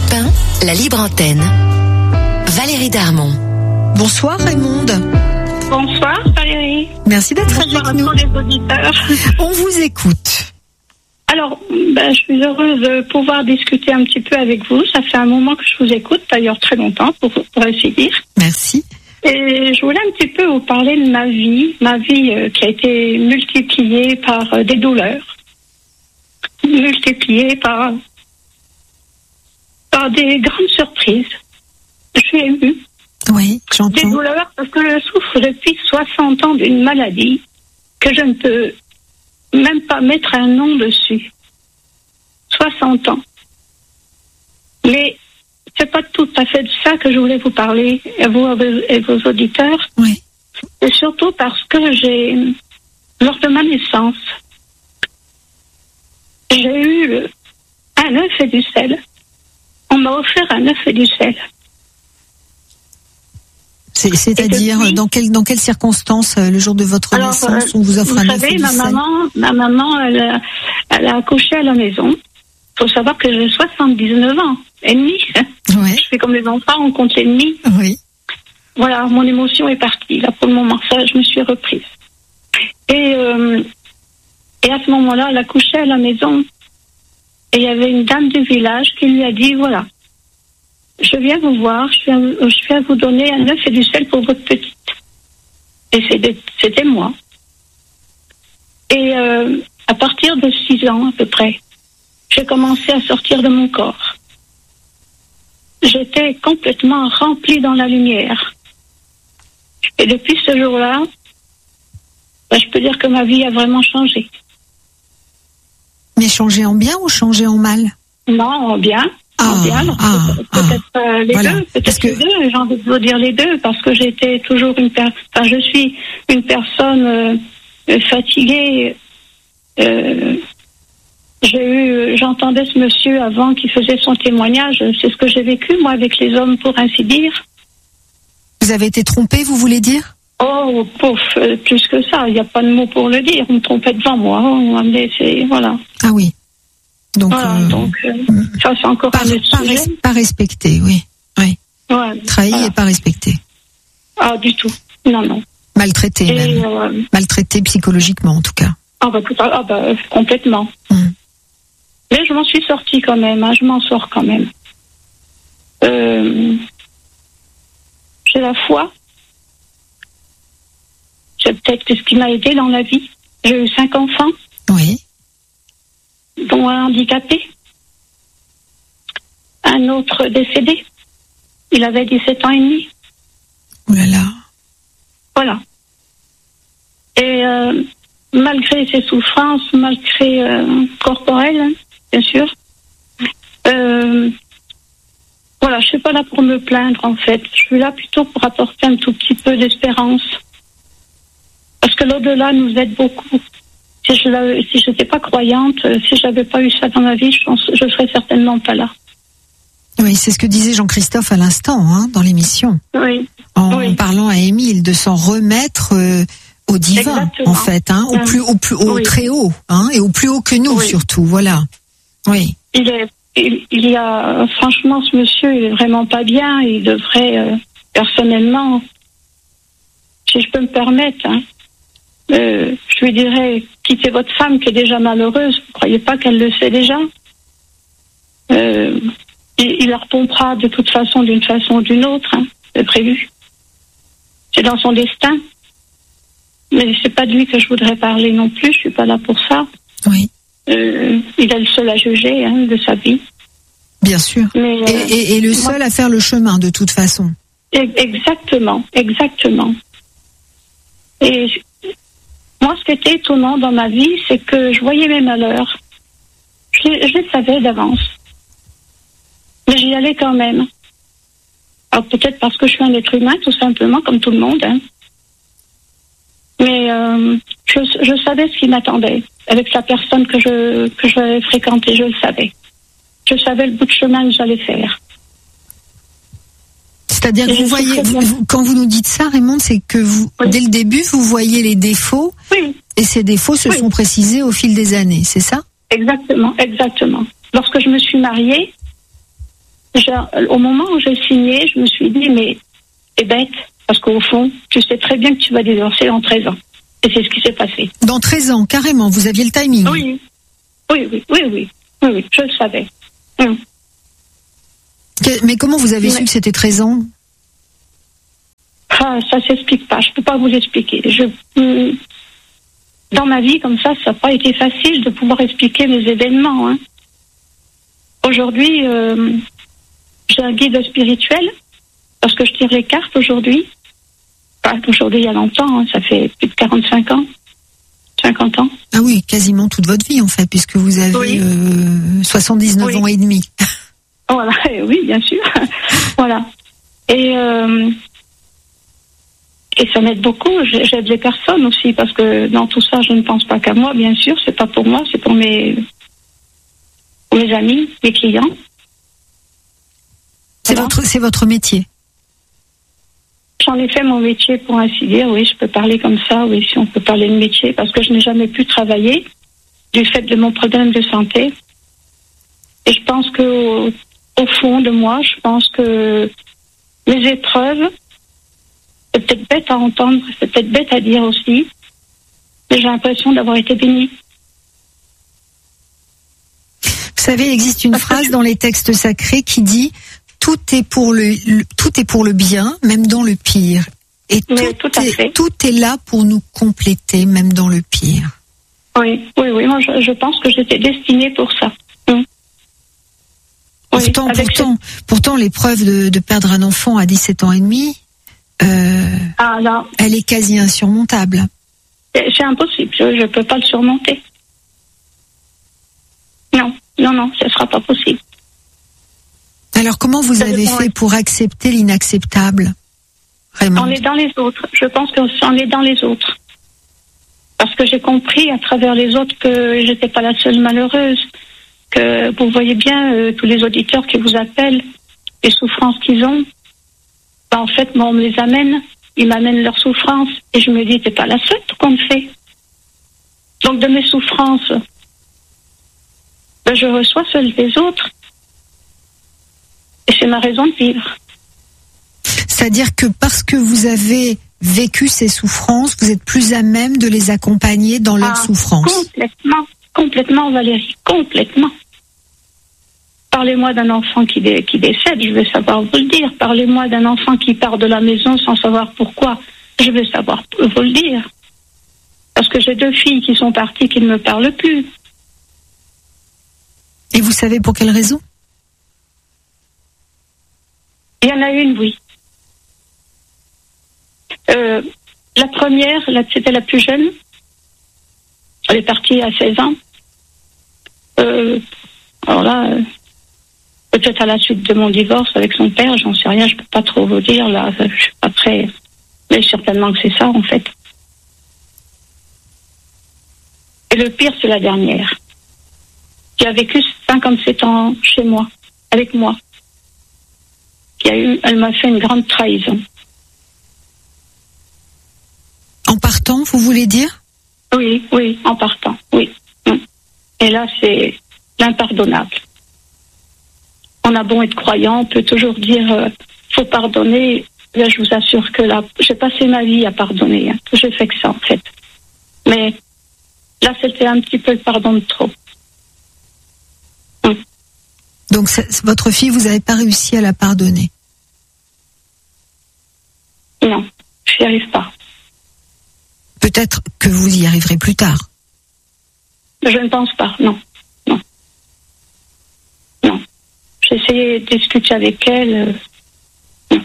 Europe 1, la libre antenne. Valérie Darmon. Bonsoir Raymonde. Bonsoir Valérie. Merci d'être Bonsoir avec nous. à tous les auditeurs. On vous écoute. Alors, je suis heureuse de pouvoir discuter un petit peu avec vous. Ça fait un moment que je vous écoute, d'ailleurs très longtemps, pour ainsi dire. Merci. Et je voulais un petit peu vous parler de ma vie qui a été multipliée par des douleurs, multipliée par des grandes surprises. Je suis émue. Oui, Des j'entends. douleurs parce que je souffre depuis 60 ans d'une maladie que je ne peux même pas mettre un nom dessus. 60 ans. Mais c'est pas tout à fait de ça que je voulais vous parler, à vous et vos auditeurs. Oui. Et surtout parce que lors de ma naissance, j'ai eu un œuf et du sel. On m'a offert un œuf et du sel. C'est-à-dire, depuis- dans quelles circonstances, le jour de votre naissance, on vous offre un œuf savez, et du sel? ma maman, elle a accouché à la maison. Il faut savoir que j'ai 79 ans et demi. Ouais. Je fais comme les enfants, on compte les demi. Oui. Voilà, mon émotion est partie. Là, pour le moment, ça, je me suis reprise. Et à ce moment-là, elle a couché à la maison. Et il y avait une dame du village qui lui a dit, voilà, je viens vous voir, je viens vous donner un œuf et du sel pour votre petite. Et c'était moi. Et à partir de 6 ans à peu près, j'ai commencé à sortir de mon corps. J'étais complètement remplie dans la lumière. Et depuis ce jour-là, je peux dire que ma vie a vraiment changé. Mais changer en bien ou changer en mal? Non, en bien. En bien. Peut-être les voilà. deux. Parce Peut-être les deux. J'ai envie de vous dire les deux parce que j'étais toujours je suis une personne fatiguée. J'entendais ce monsieur avant qui faisait son témoignage. C'est ce que j'ai vécu, moi, avec les hommes, pour ainsi dire. Vous avez été trompée, vous voulez dire? Oh, plus que ça. Il n'y a pas de mot pour le dire. On me trompait devant moi. Voilà. Ah oui. Donc, ça, c'est encore un autre sujet. Pas respecté, oui. Oui. Ouais, Trahi voilà. et pas respecté. Ah, du tout. Non. Maltraité, même. Maltraité psychologiquement, en tout cas. Complètement. Mais je m'en suis sortie quand même, je m'en sors quand même. J'ai la foi. C'est peut-être ce qui m'a aidé dans la vie. J'ai eu 5 enfants, Oui. dont un handicapé. Un autre décédé. Il avait 17 ans et demi. Oh là là. Voilà. Et malgré ses souffrances, malgré corporelles, bien sûr, voilà, je suis pas là pour me plaindre en fait. Je suis là plutôt pour apporter un tout petit peu d'espérance, parce que l'au-delà nous aide beaucoup. Si je n'étais pas croyante, si j'avais pas eu ça dans ma vie, je serais certainement pas là. Oui, c'est ce que disait Jean-Christophe à l'instant, dans l'émission. Oui. En parlant à Émile de s'en remettre au divin, exactement. en fait, au très haut, et au plus haut que nous, surtout, voilà. Oui. Il y a, franchement, ce monsieur, il est vraiment pas bien. Il devrait, personnellement, si je peux me permettre, je lui dirais, quittez votre femme qui est déjà malheureuse. Vous croyez pas qu'elle le sait déjà? Il la repompera de toute façon, d'une façon ou d'une autre, c'est prévu. C'est dans son destin. Mais c'est pas de lui que je voudrais parler non plus, je suis pas là pour ça. Oui. Il est le seul à juger de sa vie. Bien sûr. Mais, et le seul à faire le chemin, de toute façon. Exactement. Et moi, ce qui était étonnant dans ma vie, c'est que je voyais mes malheurs. Je les savais d'avance. Mais j'y allais quand même. Alors peut-être parce que je suis un être humain, tout simplement, comme tout le monde. Mais je savais ce qui m'attendait. Avec la personne que j'avais fréquentée, je le savais. Je savais le bout de chemin que j'allais faire. C'est-à-dire que vous voyez, quand vous nous dites ça, Raymonde, c'est que dès le début, vous voyez les défauts, et ces défauts se sont précisés au fil des années, c'est ça? Exactement. Lorsque je me suis mariée, au moment où j'ai signé, je me suis dit, mais t'es bête, parce qu'au fond, tu sais très bien que tu vas divorcer dans 13 ans. Et c'est ce qui s'est passé. Dans 13 ans, carrément, vous aviez le timing. Oui, je le savais. Mais comment vous avez su que c'était 13 ans? Ça s'explique pas, je peux pas vous expliquer. Dans ma vie, comme ça n'a pas été facile de pouvoir expliquer mes événements. Hein. Aujourd'hui, j'ai un guide spirituel, parce que je tire les cartes aujourd'hui. Pas aujourd'hui, il y a longtemps, hein, ça fait plus de 45 ans, 50 ans. Ah oui, quasiment toute votre vie en fait, puisque vous avez 79 ans et demi. Voilà, oui, bien sûr. Voilà. Et ça m'aide beaucoup, j'aide les personnes aussi, parce que dans tout ça, je ne pense pas qu'à moi, bien sûr, c'est pas pour moi, c'est pour mes amis, mes clients. C'est votre métier. J'en ai fait mon métier, pour ainsi dire, oui, je peux parler comme ça, oui, si on peut parler de métier, parce que je n'ai jamais pu travailler du fait de mon problème de santé. Et je pense que au fond de moi, je pense que les épreuves, c'est peut-être bête à entendre, c'est peut-être bête à dire aussi, mais j'ai l'impression d'avoir été bénie. Vous savez, il existe une phrase dans les textes sacrés qui dit tout est pour le bien, même dans le pire. Et tout est là pour nous compléter, même dans le pire. Oui, moi je pense que j'étais destinée pour ça. Pourtant, l'épreuve de perdre un enfant à 17 ans et demi, elle est quasi insurmontable. C'est impossible, je ne peux pas le surmonter. Non, ce ne sera pas possible. Alors comment vous avez fait pour accepter l'inacceptable, Raymond? On est dans les autres, je pense qu'on est dans les autres. Parce que j'ai compris à travers les autres que j'étais pas la seule malheureuse. Que vous voyez bien, tous les auditeurs qui vous appellent, les souffrances qu'ils ont, en fait, moi, on me les amène, ils m'amènent leurs souffrances, et je me dis, t'es pas la seule, tout compte fait. Donc, de mes souffrances, je reçois celles des autres, et c'est ma raison de vivre. C'est-à-dire que parce que vous avez vécu ces souffrances, vous êtes plus à même de les accompagner dans leurs souffrances. Complètement, Valérie, complètement. Parlez-moi d'un enfant qui décède, je veux savoir vous le dire. Parlez-moi d'un enfant qui part de la maison sans savoir pourquoi, je veux savoir vous le dire. Parce que j'ai 2 filles qui sont parties qui ne me parlent plus. Et vous savez pour quelle raison? Il y en a une, oui. La première, c'était la plus jeune. Elle est partie à 16 ans. Alors là, peut-être à la suite de mon divorce avec son père, j'en sais rien, je peux pas trop vous dire, là, je suis pas très... Mais certainement que c'est ça, en fait. Et le pire, c'est la dernière, qui a vécu 57 ans chez moi, avec moi. Elle m'a fait une grande trahison. En partant, vous voulez dire? Oui, en partant, oui. Et là, c'est l'impardonnable. On a beau être croyant, on peut toujours dire faut pardonner. Là, je vous assure que là, j'ai passé ma vie à pardonner. Hein. J'ai fait que ça, en fait. Mais là, c'était un petit peu le pardon de trop. Donc, votre fille, vous n'avez pas réussi à la pardonner? Non, je n'y arrive pas. Peut-être que vous y arriverez plus tard. Je ne pense pas, non. J'ai essayé de discuter avec elle. Non.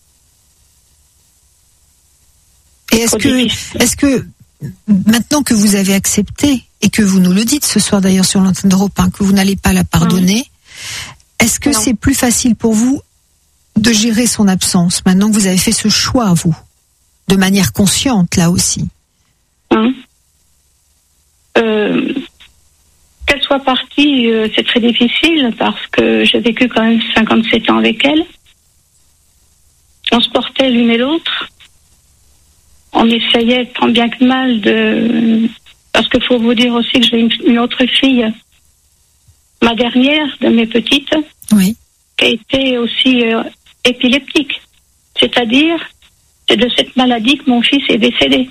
Et est-ce que maintenant que vous avez accepté, et que vous nous le dites ce soir d'ailleurs sur l'antenne d'Europe 1, que vous n'allez pas la pardonner, est-ce que c'est plus facile pour vous de gérer son absence, maintenant que vous avez fait ce choix, vous, de manière consciente, là aussi? Qu'elle soit partie, c'est très difficile parce que j'ai vécu quand même 57 ans avec elle. On se portait l'une et l'autre. On essayait tant bien que mal de... Parce qu'il faut vous dire aussi que j'ai une autre fille, ma dernière de mes petites, a été aussi épileptique. C'est-à-dire, c'est de cette maladie que mon fils est décédé.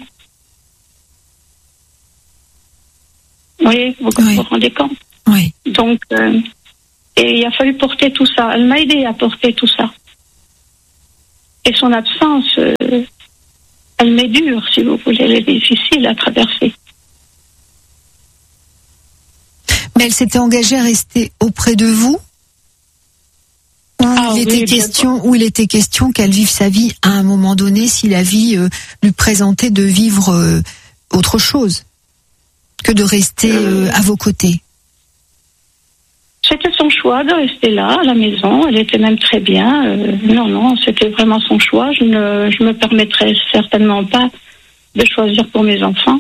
Oui, vous vous rendez compte? Oui. Donc, et il a fallu porter tout ça. Elle m'a aidé à porter tout ça. Et son absence, elle m'est dure, si vous voulez, elle est difficile à traverser. Mais elle s'était engagée à rester auprès de vous? Ou il était question qu'elle vive sa vie à un moment donné, si la vie lui présentait de vivre autre chose que de rester à vos côtés? C'était son choix de rester là, à la maison. Elle était même très bien. Non, c'était vraiment son choix. Je me permettrais certainement pas de choisir pour mes enfants.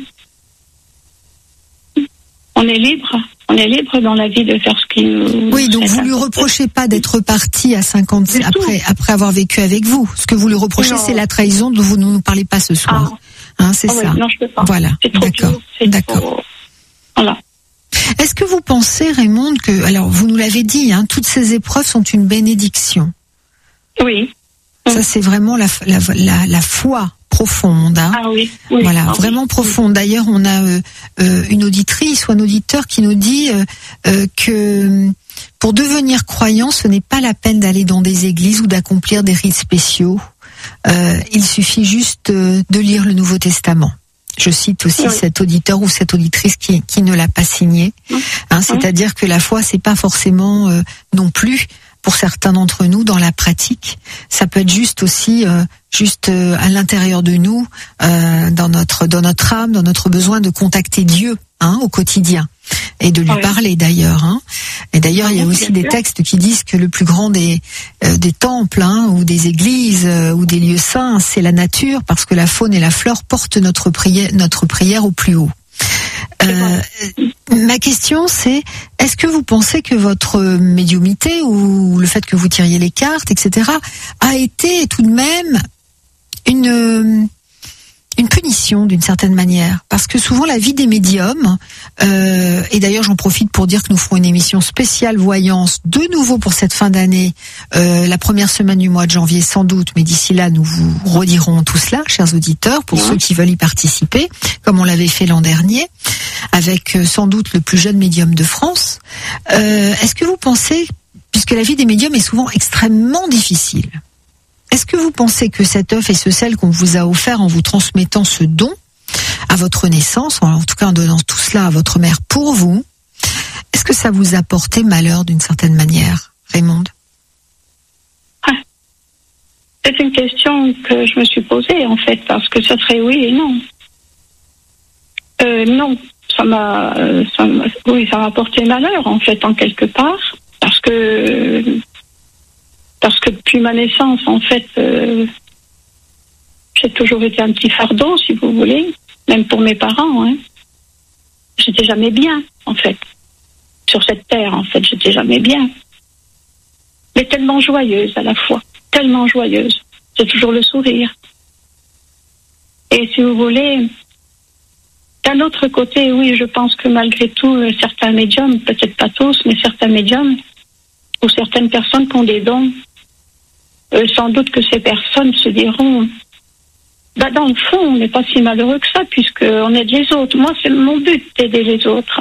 On est libre dans la vie de faire ce qui nous... Oui, donc vous lui reprochez pas d'être parti à 50 après avoir vécu avec vous. Ce que vous lui reprochez, c'est la trahison dont vous ne nous parlez pas ce soir. C'est ça. Oui, non, je peux pas. Voilà. D'accord. Voilà. Est-ce que vous pensez, Raymonde, que, alors vous nous l'avez dit, toutes ces épreuves sont une bénédiction? Oui. Ça, c'est vraiment la foi profonde. Ah oui. Voilà, vraiment profonde. D'ailleurs, on a une auditrice ou un auditeur qui nous dit que pour devenir croyant, ce n'est pas la peine d'aller dans des églises ou d'accomplir des rites spéciaux. Il suffit juste de lire le Nouveau Testament. Je cite aussi cet auditeur ou cette auditrice qui ne l'a pas signé. C'est-à-dire que la foi, c'est pas forcément non plus, pour certains d'entre nous, dans la pratique. Ça peut être juste aussi, à l'intérieur de nous, dans notre âme, dans notre besoin de contacter Dieu au quotidien et de lui parler d'ailleurs. Et d'ailleurs, il y a aussi des textes qui disent que le plus grand des temples ou des églises ou des lieux saints, c'est la nature, parce que la faune et la flore portent notre prière au plus haut. Ma question, c'est, est-ce que vous pensez que votre médiumnité ou le fait que vous tiriez les cartes, etc., a été tout de même une punition d'une certaine manière? Parce que souvent la vie des médiums, et d'ailleurs j'en profite pour dire que nous ferons une émission spéciale voyance de nouveau pour cette fin d'année, la première semaine du mois de janvier sans doute, mais d'ici là nous vous redirons tout cela, chers auditeurs, pour ceux qui veulent y participer, comme on l'avait fait l'an dernier, avec sans doute le plus jeune médium de France. Est-ce que vous pensez, puisque la vie des médiums est souvent extrêmement difficile, est-ce que vous pensez que cet œuf et ce sel qu'on vous a offert en vous transmettant ce don à votre naissance, en tout cas en donnant tout cela à votre mère pour vous, est-ce que ça vous a porté malheur d'une certaine manière, Raymonde? C'est une question que je me suis posée en fait, parce que ça serait oui et non. Non, ça m'a porté malheur en fait, en quelque part, parce que depuis ma naissance, en fait, j'ai toujours été un petit fardeau, si vous voulez, même pour mes parents. J'étais jamais bien, en fait. Sur cette terre, en fait, j'étais jamais bien. Mais tellement joyeuse à la fois, tellement joyeuse. J'ai toujours le sourire. Et si vous voulez, d'un autre côté, oui, je pense que malgré tout, certains médiums, peut-être pas tous, mais certains médiums, ou certaines personnes qui ont des dons, sans doute que ces personnes se diront, dans le fond, on n'est pas si malheureux que ça, puisqu'on aide les autres. Moi, c'est mon but d'aider les autres.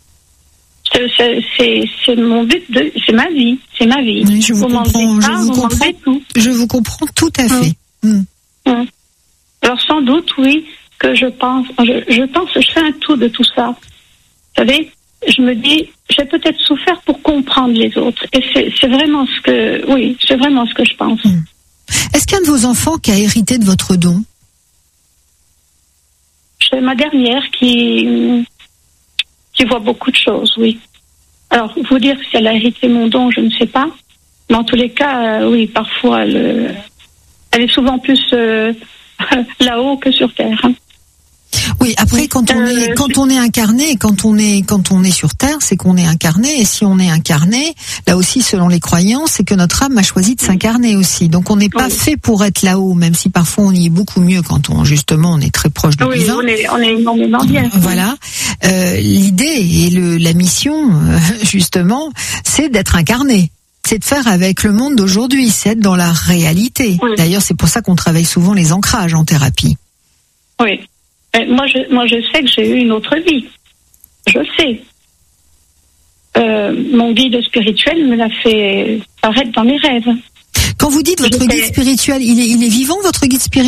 C'est mon but, c'est ma vie. Oui, je vous comprends tout à fait. Alors, sans doute, oui, que je fais un tour de tout ça. Vous savez, je me dis, j'ai peut-être souffert pour comprendre les autres. Et c'est vraiment ce que je pense. Est-ce qu'un de vos enfants qui a hérité de votre don? C'est ma dernière qui voit beaucoup de choses, oui. Alors, vous dire si elle a hérité mon don, je ne sais pas. Mais en tous les cas, oui, parfois, elle est souvent plus là-haut que sur Terre. Oui, après quand on est incarné, quand on est sur terre, c'est qu'on est incarné, et si on est incarné, là aussi selon les croyants, c'est que notre âme a choisi de s'incarner aussi. Donc on n'est pas fait pour être là-haut, même si parfois on y est beaucoup mieux quand on est très proche du divin. On est énormément bien. Voilà. L'idée et la mission justement, c'est d'être incarné. C'est de faire avec le monde d'aujourd'hui, c'est être dans la réalité. Oui. D'ailleurs, c'est pour ça qu'on travaille souvent les ancrages en thérapie. Oui. Moi, je sais que j'ai eu une autre vie. Je sais. Mon guide spirituel me l'a fait paraître dans mes rêves. Quand vous dites votre guide spirituel, il est vivant, votre guide spirituel ?